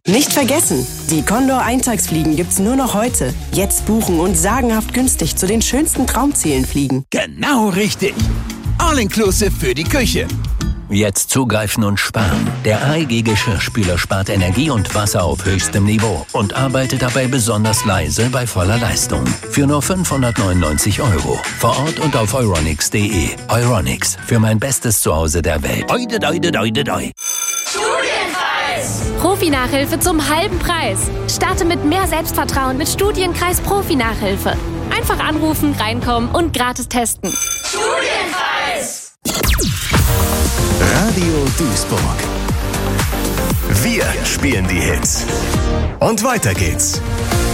Nicht vergessen, die Condor Eintagsfliegen gibt's nur noch heute. Jetzt buchen und sagenhaft günstig zu den schönsten Traumzielen fliegen. Genau richtig. All-inclusive für die Küche. Jetzt zugreifen und sparen. Der AEG Geschirrspüler spart Energie und Wasser auf höchstem Niveau und arbeitet dabei besonders leise bei voller Leistung. Für nur 599 €. Vor Ort und auf euronics.de. Euronics, für mein bestes Zuhause der Welt. Oide, doide, doide, doi. Studienkreis! Profi-Nachhilfe zum halben Preis. Starte mit mehr Selbstvertrauen mit Studienkreis Profi-Nachhilfe. Einfach anrufen, reinkommen und gratis testen. Studienkreis! Radio Duisburg. Wir spielen die Hits. Und weiter geht's.